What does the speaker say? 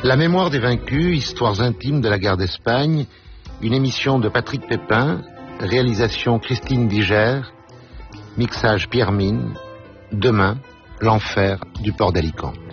La mémoire des vaincus, histoires intimes de la guerre d'Espagne, une émission de Patrick Pépin, réalisation Christine Diger, mixage Pierre Mine, demain, l'enfer du port d'Alicante.